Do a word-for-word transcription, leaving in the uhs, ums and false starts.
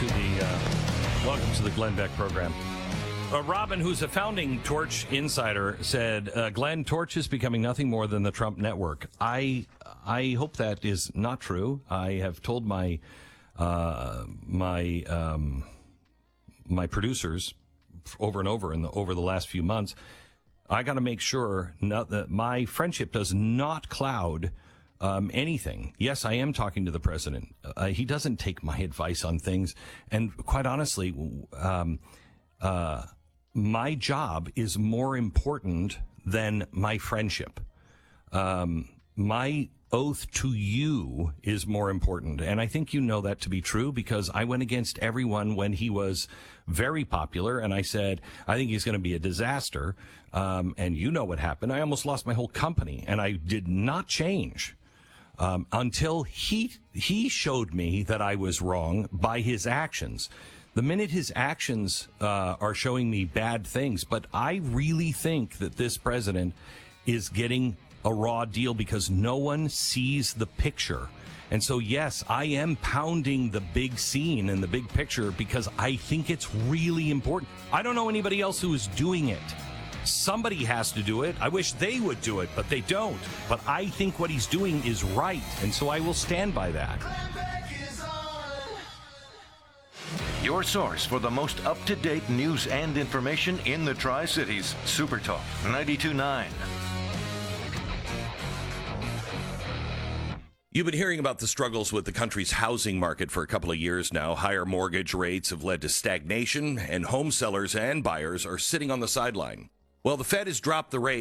to the uh, welcome to the Glenn Beck program. Uh, Robin, who's a founding Torch insider, said uh, Glenn, Torch is becoming nothing more than the Trump network. I I hope that is not true. I have told my uh, my um, my producers over and over in the over the last few months. I got to make sure not that my friendship does not cloud um, anything. Yes, I am talking to the president. Uh, he doesn't take my advice on things, and quite honestly, um, uh, my job is more important than my friendship. Um, my oath to you is more important. And I think you know that to be true because I went against everyone when he was very popular. And I said, I think he's going to be a disaster. Um, and you know what happened. I almost lost my whole company and I did not change. Um, until he, he showed me that I was wrong by his actions. The minute his actions uh, are showing me bad things, but I really think that this president is getting a raw deal because no one sees the picture. And so, yes, I am pounding the big scene and the big picture because I think it's really important. I don't know anybody else who is doing it. Somebody has to do it. I wish they would do it, but they don't. But I think what he's doing is right, and so I will stand by that. Your source for the most up-to-date news and information in the Tri-Cities. Super Talk ninety-two point nine. You've been hearing about the struggles with the country's housing market for a couple of years now. Higher mortgage rates have led to stagnation, and home sellers and buyers are sitting on the sideline. Well, the Fed has dropped the rate